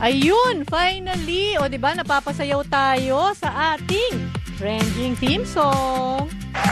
Ayun, finally! O diba, napapasayaw tayo sa ating trending theme song.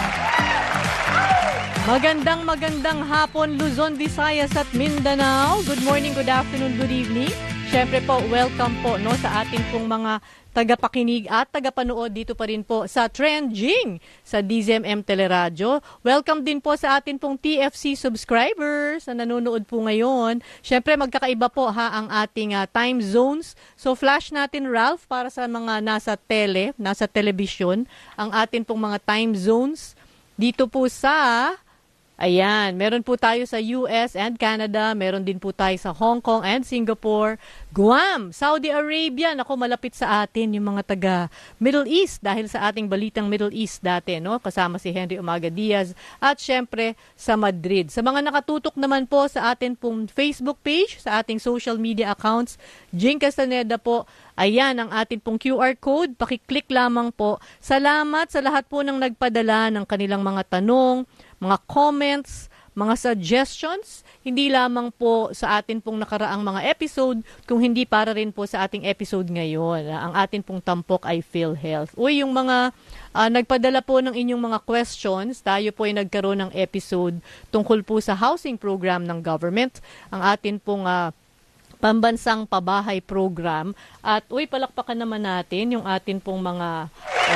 Magandang hapon, Luzon, Visayas at Mindanao. Good morning, good afternoon, good evening. Siyempre po, welcome po no, sa ating pong mga tagapakinig at tagapanood dito pa rin po sa Trending sa DZMM Teleradyo. Welcome din po sa atin pong TFC subscribers na nanonood po ngayon. Siyempre magkakaiba po ha ang ating time zones. So flash natin, Ralph, para sa mga nasa television, ang atin pong mga time zones dito po sa... Ayan, meron po tayo sa US and Canada, meron din po tayo sa Hong Kong and Singapore, Guam, Saudi Arabia, naku malapit sa atin yung mga taga Middle East dahil sa ating balitang Middle East dati, no? Kasama si Henry Umaga Diaz at syempre sa Madrid. Sa mga nakatutok naman po sa atin pong Facebook page, sa ating social media accounts, Jing Castaneda po, ayan ang atin pong QR code, pakiclick lamang po. Salamat sa lahat po ng nagpadala ng kanilang mga tanong, mga comments, mga suggestions, hindi lamang po sa atin pong nakaraang mga episode, kung hindi para rin po sa ating episode ngayon. Ang atin pong tampok ay PhilHealth. Uy, yung mga nagpadala po ng inyong mga questions, tayo po ay nagkaroon ng episode tungkol po sa housing program ng government. Ang atin pong pambansang pabahay program. At uy, palakpakan naman natin yung atin pong mga...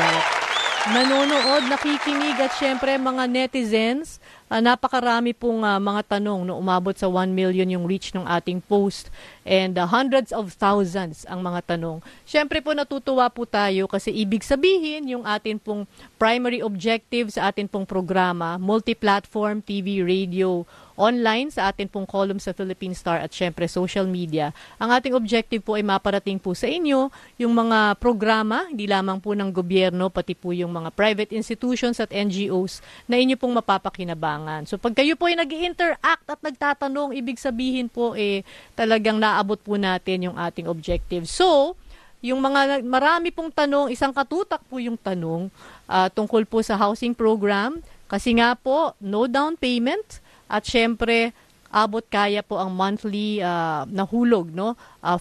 nanonood, nakikinig at syempre mga netizens, napakarami pong mga tanong no, umabot sa 1 million yung reach ng ating post and hundreds of thousands ang mga tanong. Syempre po natutuwa po tayo kasi ibig sabihin yung atin pong primary objective sa atin pong programa, multi-platform, TV, radio, online sa atin pong column sa Philippine Star at syempre social media. Ang ating objective po ay maparating po sa inyo yung mga programa, hindi lamang po ng gobyerno, pati po yung mga private institutions at NGOs na inyo pong mapapakinabangan. So pag kayo po ay nag-interact at nagtatanong, ibig sabihin po talagang naabot po natin yung ating objective. So, yung mga marami pong tanong, isang katutak po yung tanong tungkol po sa housing program kasi nga po no down payment. At syempre, abot kaya po ang monthly na hulog, no?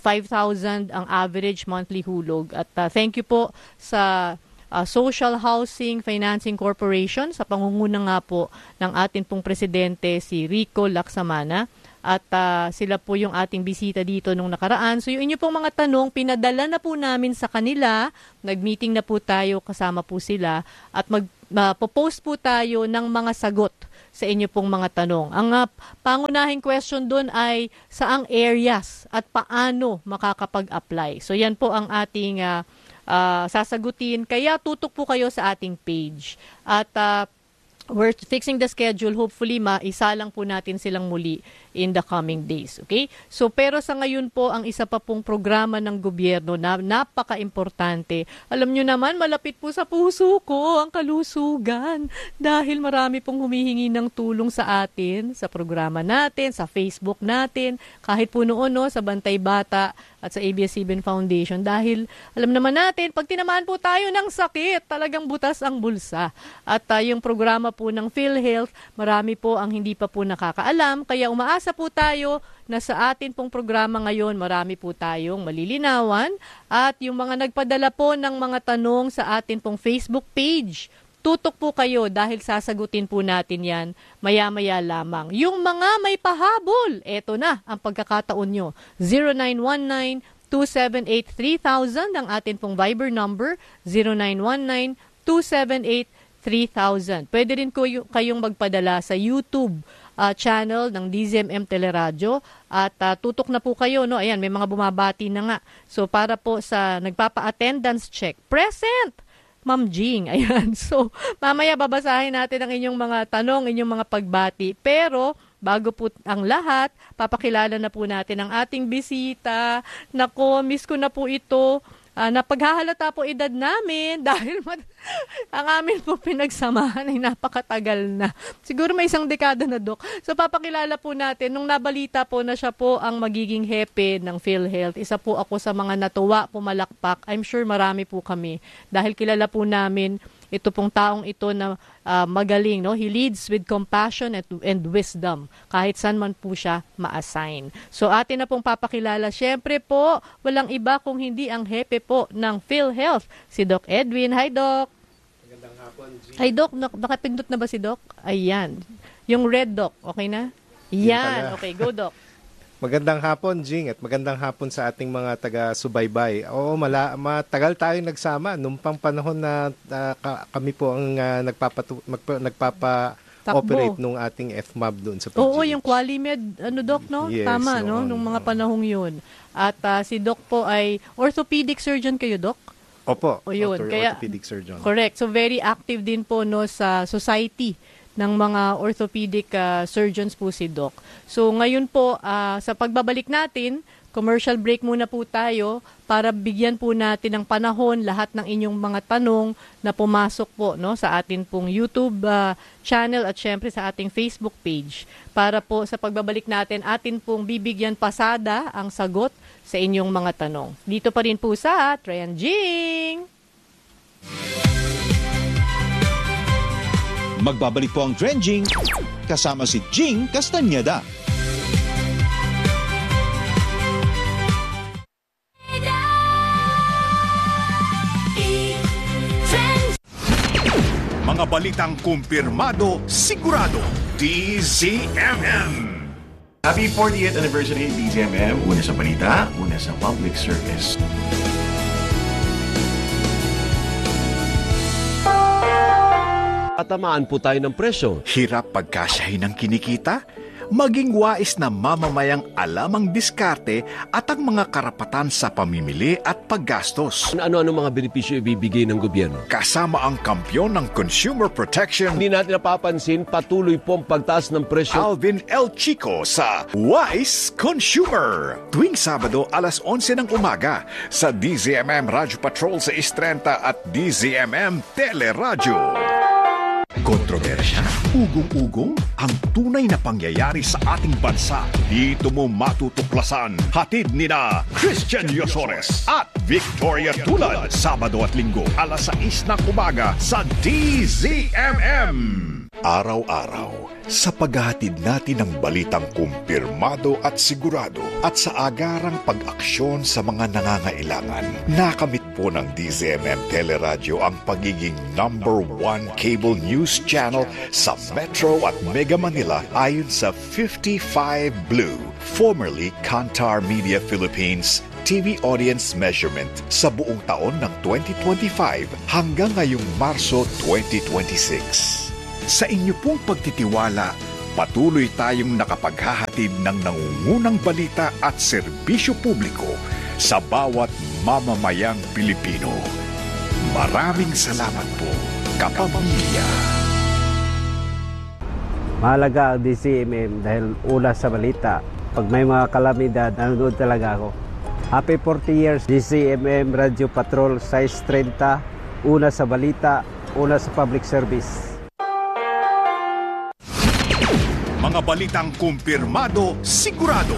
5,000 ang average monthly hulog. At thank you po sa Social Housing Financing Corporation sa pangunguna nga po ng ating pong presidente si Rico Laksamana. At sila po yung ating bisita dito nung nakaraan. So yung inyo pong mga tanong, pinadala na po namin sa kanila. Nag-meeting na po tayo, kasama po sila. At mag-post po tayo ng mga sagot sa inyo pong mga tanong. Ang pangunahing question doon ay saang areas at paano makakapag-apply. So yan po ang ating sasagutin. Kaya tutok po kayo sa ating page. At we're fixing the schedule. Hopefully, maisalang po natin silang muli in the coming days. Okay? So, pero sa ngayon po, ang isa pa pong programa ng gobyerno na napaka-importante. Alam nyo naman, malapit po sa puso ko ang kalusugan dahil marami pong humihingi ng tulong sa atin, sa programa natin, sa Facebook natin, kahit po noon no, sa Bantay Bata at sa ABS-CBN Foundation dahil alam naman natin, pag tinamaan po tayo ng sakit, talagang butas ang bulsa. At yung programa po ng PhilHealth, marami po ang hindi pa po nakakaalam, kaya umaasa po tayo na sa atin pong programa ngayon, marami po tayong malilinawan at yung mga nagpadala po ng mga tanong sa atin pong Facebook page, tutok po kayo dahil sasagutin po natin yan maya-maya lamang. Yung mga may pahabol, eto na ang pagkakataon nyo. 0919-278-3000 ang atin pong Viber number, 0919-278-3000. Pwede rin kayong magpadala sa YouTube channel ng DZMM Teleradyo at tutok na po kayo, no? Ayan, may mga bumabati na nga. So para po sa nagpapa-attendance check, present! Ma'am Jing, ayan. So mamaya babasahin natin ang inyong mga tanong, inyong mga pagbati. Pero bago po ang lahat, papakilala na po natin ang ating bisita. Nako, miss ko na po ito. Napaghahalata po edad namin dahil ang amin po pinagsamahan ay napakatagal na. Siguro may isang dekada na, Dok. So papakilala po natin, nung nabalita po na siya po ang magiging hepe ng PhilHealth, isa po ako sa mga natuwa, pumalakpak. I'm sure marami po kami dahil kilala po namin ito pong taong ito na magaling, no? He leads with compassion and wisdom kahit saan man po siya ma-assign. So atin na pong papakilala, syempre po, walang iba kung hindi ang hepe po ng PhilHealth, si Doc Edwin. Hi, Doc. Magandang hapon, G. Hi, Doc. Nakapindot na ba si Doc? Ayan. Yung red, Doc. Okay na? Yan. Okay, go, Doc. Magandang hapon, Jing, at magandang hapon sa ating mga taga-subaybay. Oo, matagal tayong nagsama. Nung pang panahon na kami po ang nagpapa-operate nung ating FMAB doon sa PGH. Oo, yung QualiMed, Doc, no? Yes, Tama, no? Nung mga panahong yun. At si Doc po ay orthopedic surgeon kayo, Doc? Opo, O yun. orthopedic surgeon. Correct. So, very active din po, no, sa society ng mga orthopedic surgeons po si Doc. So ngayon po, sa pagbabalik natin, commercial break muna po tayo para bigyan po natin ng panahon lahat ng inyong mga tanong na pumasok po, no, sa atin pong YouTube channel at syempre sa ating Facebook page. Para po sa pagbabalik natin, atin pong bibigyan pasada ang sagot sa inyong mga tanong. Dito pa rin po sa Trian Jing! Magbabalik po ang Trending kasama si Jing Castañeda. Mga balitang kumpirmado, sigurado, DZMM. Happy 40th anniversary DZMM. Una sa balita, una sa public service. Tatamaan po tayo ng presyo. Hirap pagkasyahin ng kinikita? Maging wais na mamamayang alam ang diskarte at ang mga karapatan sa pamimili at paggastos. Ano-ano mga benepisyo ibibigay ng gobyerno? Kasama ang kampyon ng consumer protection, Hindi natin napapansin, patuloy po ang pagtaas ng presyo. Alvin L. Chico sa Wise Consumer. Tuwing Sabado alas 11 ng umaga sa DZMM Radyo Patrol sa Istrenta at DZMM Teleradyo. Kontrobersya, ugong-ugong, ang tunay na pangyayari sa ating bansa. Dito mo matutuklasan. Hatid nina Christian Yosores at Victoria Tulad. Sabado at Linggo, alas 6 ng umaga sa DZMM. Araw-araw, sa paghahatid natin ng balitang kumpirmado at sigurado at sa agarang pag-aksyon sa mga nangangailangan, nakamit po ng DZMM Teleradyo ang pagiging #1 cable news channel sa Metro at Mega Manila ayon sa 55 Blue, formerly Kantar Media Philippines TV audience measurement sa buong taon ng 2025 hanggang ngayong Marso 2026. Sa inyo pong pagtitiwala, patuloy tayong nakapaghahatid ng nangungunang balita at serbisyo publiko sa bawat mamamayang Pilipino. Maraming salamat po, kapamilya. Mahalaga ang DZMM dahil una sa balita. Pag may mga kalamidad, nanonood talaga ako. Happy 40 years DZMM Radio Patrol, size 30, una sa balita, una sa public service. Mga balitang kumpirmado, sigurado,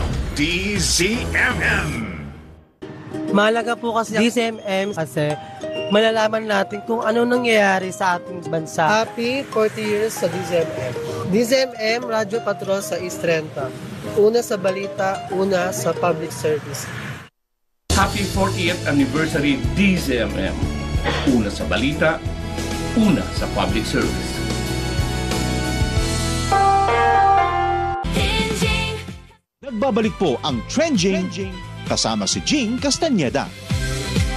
DZMM. Mahalaga po kasi DZMM kasi malalaman natin kung ano nangyayari sa ating bansa. Happy 40 years sa DZMM. DZMM Radio Patrol sa East 30. Una sa balita, una sa public service. Happy 40th anniversary DZMM. Una sa balita, una sa public service. Nagbabalik po ang Trending kasama si Jing Castañeda.